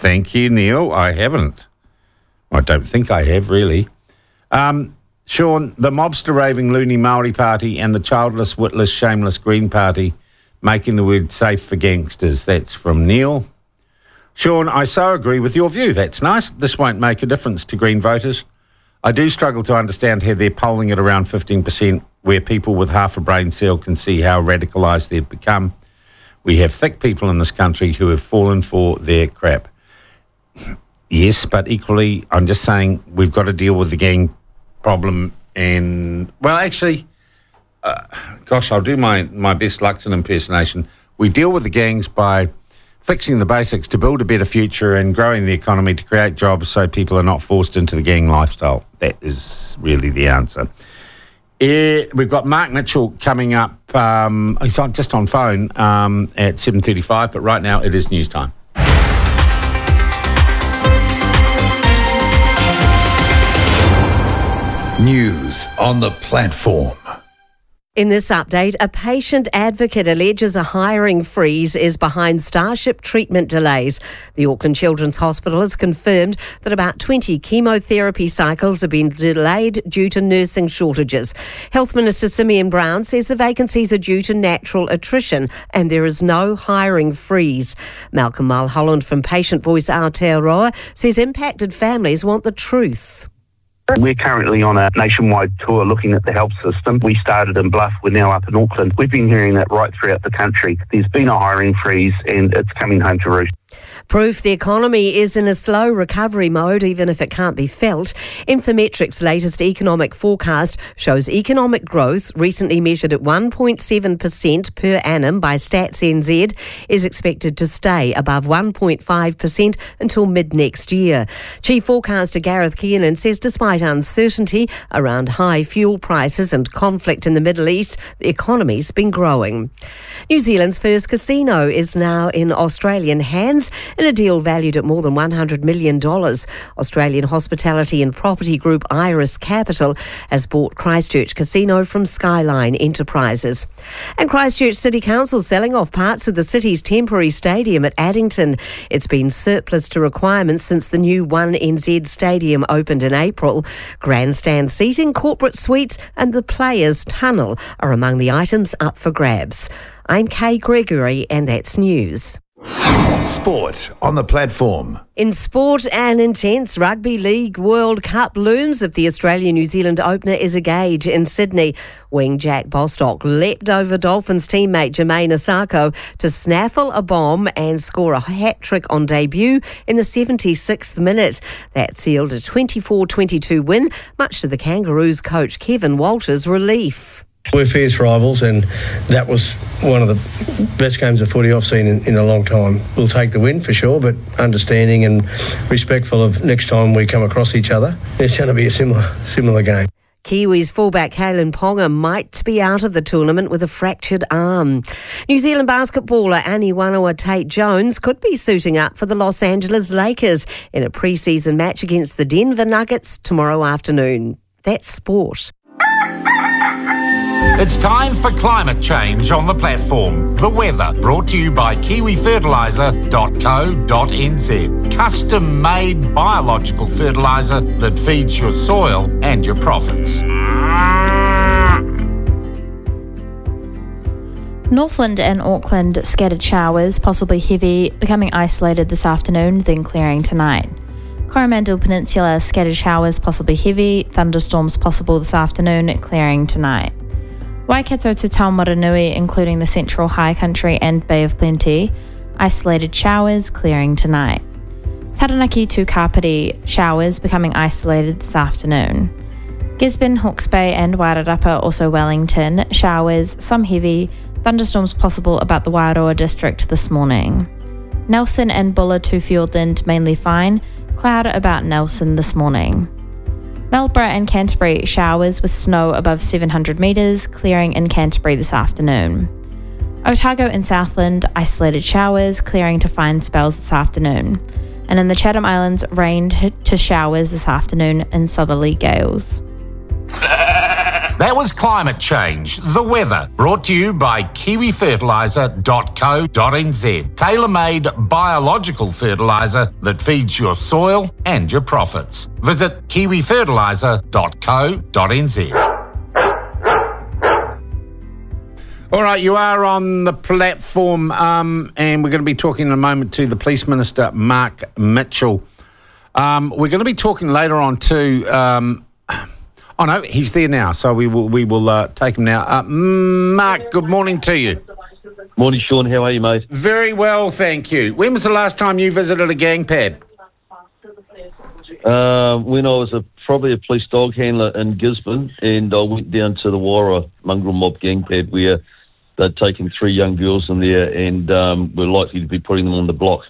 Thank you, Neil. I haven't. I don't think I have, really. Sean, the mobster raving loony Māori Party and the childless, witless, shameless Green Party making the word safe for gangsters. That's from Neil. Sean, I so agree with your view. That's nice. This won't make a difference to Green voters. I do struggle to understand how they're polling at around 15%, where people with half a brain cell can see how radicalised they've become. We have thick people in this country who have fallen for their crap. Yes, but equally, I'm just saying we've got to deal with the gang problem. And, well, actually, I'll do my best Luxon impersonation. We deal with the gangs by fixing the basics to build a better future and growing the economy to create jobs so people are not forced into the gang lifestyle. That is really the answer. We've got Mark Mitchell coming up. He's just on phone at 7:35, but right now it is news time. News on the platform. In this update, a patient advocate alleges a hiring freeze is behind Starship treatment delays. The Auckland Children's Hospital has confirmed that about 20 chemotherapy cycles have been delayed due to nursing shortages. Health Minister Simeon Brown says the vacancies are due to natural attrition and there is no hiring freeze. Malcolm Mulholland from Patient Voice Aotearoa says impacted families want the truth. We're currently on a nationwide tour looking at the health system. We started in Bluff, we're now up in Auckland. We've been hearing that right throughout the country. There's been a hiring freeze and it's coming home to roost. Proof the economy is in a slow recovery mode, even if it can't be felt. Infometric's latest economic forecast shows economic growth, recently measured at 1.7% per annum by Stats NZ, is expected to stay above 1.5% until mid-next year. Chief forecaster Gareth Kiernan says despite uncertainty around high fuel prices and conflict in the Middle East, the economy's been growing. New Zealand's first casino is now in Australian hands in a deal valued at more than $100 million. Australian hospitality and property group Iris Capital has bought Christchurch Casino from Skyline Enterprises. And Christchurch City Council selling off parts of the city's temporary stadium at Addington. It's been surplus to requirements since the new 1NZ stadium opened in April. Grandstand seating, corporate suites and the Players' Tunnel are among the items up for grabs. I'm Kay Gregory and that's news. Sport on the platform. In sport, an intense Rugby League World Cup looms if the Australia-New Zealand opener is a gauge in Sydney. Wing Jack Bostock leapt over Dolphins teammate Jermaine Asako to snaffle a bomb and score a hat-trick on debut in the 76th minute. That sealed a 24-22 win, much to the Kangaroos coach Kevin Walters' relief. We're fierce rivals and that was one of the best games of footy I've seen in a long time. We'll take the win for sure, but understanding and respectful of next time we come across each other, it's going to be a similar game. Kiwis fullback Kalen Ponga might be out of the tournament with a fractured arm. New Zealand basketballer Annie Wanawa Tate-Jones could be suiting up for the Los Angeles Lakers in a pre-season match against the Denver Nuggets tomorrow afternoon. That's sport. It's time for climate change on the platform. The weather, brought to you by kiwifertiliser.co.nz. Custom-made biological fertiliser that feeds your soil and your profits. Northland and Auckland scattered showers, possibly heavy, becoming isolated this afternoon, then clearing tonight. Coromandel Peninsula scattered showers, possibly heavy, thunderstorms possible this afternoon, clearing tonight. Waikato to Taumaranui, including the Central High Country and Bay of Plenty, isolated showers, clearing tonight. Taranaki to Kapiti, showers becoming isolated this afternoon. Gisborne, Hawke's Bay and Wairarapa, also Wellington, showers, some heavy, thunderstorms possible about the Wairoa district this morning. Nelson and Bulla to Fiordland, mainly fine, cloud about Nelson this morning. Marlborough and Canterbury, showers with snow above 700 metres, clearing in Canterbury this afternoon. Otago and Southland, isolated showers, clearing to fine spells this afternoon. And in the Chatham Islands, rain to showers this afternoon and southerly gales. That was Climate Change, the weather, brought to you by kiwifertiliser.co.nz. Tailor-made biological fertiliser that feeds your soil and your profits. Visit kiwifertiliser.co.nz. All right, you are on the platform, and we're going to be talking in a moment to the Police Minister, Mark Mitchell. We're going to be talking later on to... oh, no, he's there now, so we will take him now. Mark, good morning to you. Morning, Sean. How are you, mate? Very well, thank you. When was the last time you visited a gang pad? When I was probably a police dog handler in Gisborne, and I went down to the Warra mongrel mob gang pad where they'd taken 3 young girls in there and were likely to be putting them on the block.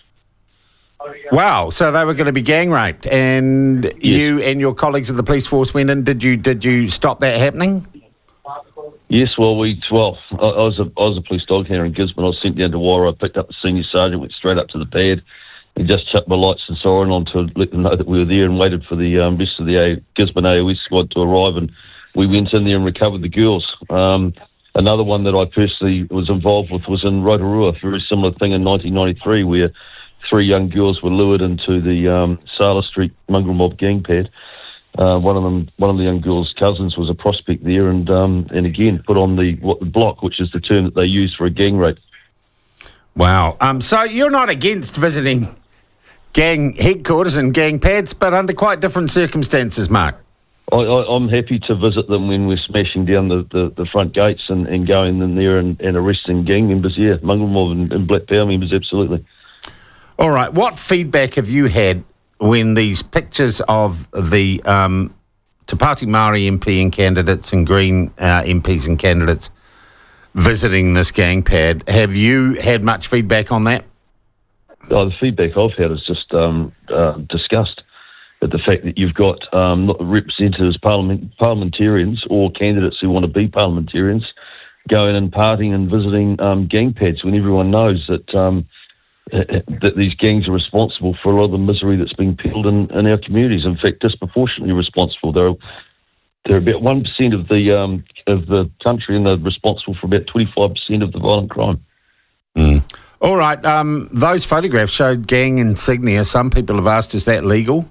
Wow, so they were going to be gang raped, and you and your colleagues of the police force went in. Did you stop that happening? Yes, I was a police dog handler in Gisborne. I was sent down to Warra. I picked up the senior sergeant, went straight up to the pad, and just chucked my lights and siren on to let them know that we were there, and waited for the rest of the Gisborne AOS squad to arrive, and we went in there and recovered the girls. Another one that I personally was involved with was in Rotorua, a very similar thing in 1993, where 3 young girls were lured into the Sala Street mongrel mob gang pad. One of the young girls' cousins was a prospect there, and again put on the block, which is the term that they use for a gang rape. Wow. So you're not against visiting gang headquarters and gang pads, but under quite different circumstances, Mark. I'm happy to visit them when we're smashing down the front gates and going in there and arresting gang members, mongrel mob and Black Power members, absolutely. All right. What feedback have you had when these pictures of the Te Pāti Māori MP and candidates and Green MPs and candidates visiting this gang pad? Have you had much feedback on that? Oh, the feedback I've had is just disgust at the fact that you've got representatives, parliamentarians or candidates who want to be parliamentarians going and partying and visiting gang pads when everyone knows that these gangs are responsible for a lot of the misery that's being peddled in our communities. In fact, disproportionately responsible. They're about 1% of the country, and they're responsible for about 25% of the violent crime. Mm. All right. Those photographs showed gang insignia. Some people have asked, is that legal?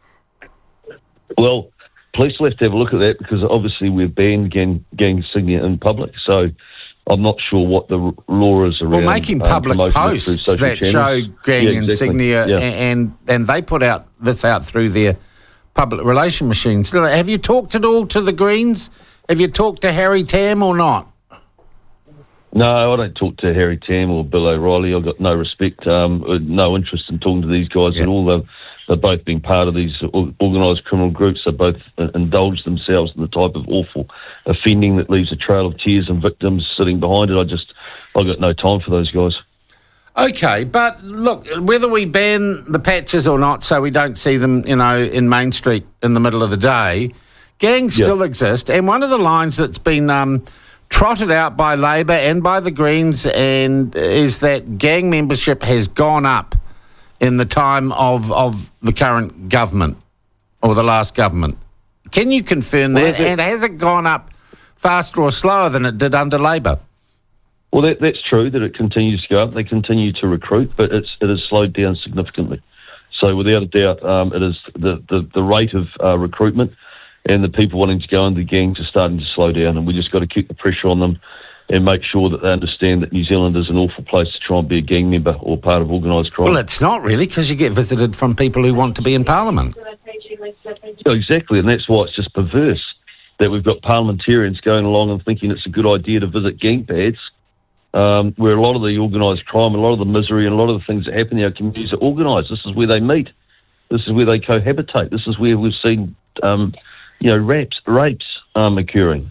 Well, police will have to have a look at that because obviously we've banned gang insignia in public. So I'm not sure what the law is around. Well, making public posts that show gang insignia, and they put this out through their public relation machines. Have you talked at all to the Greens? Have you talked to Harry Tam or not? No, I don't talk to Harry Tam or Bill O'Reilly. I've got no respect, no interest in talking to these guys at all. They've both been part of these organised criminal groups. They both indulge themselves in the type of awful offending that leaves a trail of tears and victims sitting behind it. I've got no time for those guys. Okay, but look, whether we ban the patches or not so we don't see them, in Main Street in the middle of the day, gangs still exist. And one of the lines that's been trotted out by Labor and by the Greens is that gang membership has gone up in the time of the current government or the last government. Can you confirm that? And has it gone up faster or slower than it did under Labor? Well, that's true, that it continues to go up. They continue to recruit, but it has slowed down significantly. So without a doubt, it is the rate of recruitment and the people wanting to go into the gangs are starting to slow down, and we just got to keep the pressure on them and make sure that they understand that New Zealand is an awful place to try and be a gang member or part of organised crime. Well, it's not really, because you get visited from people who want to be in Parliament. Exactly, and that's why it's just perverse that we've got parliamentarians going along and thinking it's a good idea to visit gang pads, where a lot of the organised crime, a lot of the misery and a lot of the things that happen in our communities are organised. This is where they meet. This is where they cohabitate. This is where we've seen, rapes occurring.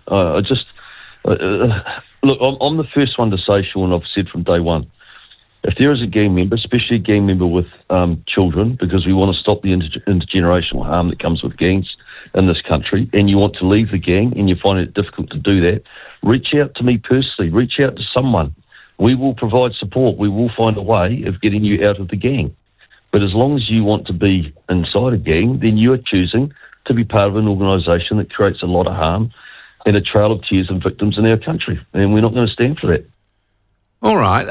Look, I'm the first one to say, Sean, I've said from day one, if there is a gang member, especially a gang member with children, because we want to stop the intergenerational harm that comes with gangs in this country, and you want to leave the gang and you find it difficult to do that, reach out to me personally, reach out to someone. We will provide support. We will find a way of getting you out of the gang. But as long as you want to be inside a gang, then you are choosing to be part of an organisation that creates a lot of harm, and a trail of tears and victims in our country, and we're not going to stand for that. All right.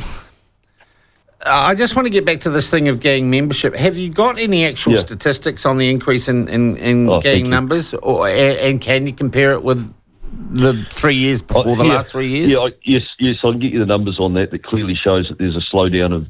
I just want to get back to this thing of gang membership. Have you got any actual statistics on the increase in gang numbers, and can you compare it with the 3 years before the last 3 years? Yes, I can get you the numbers on that clearly shows that there's a slowdown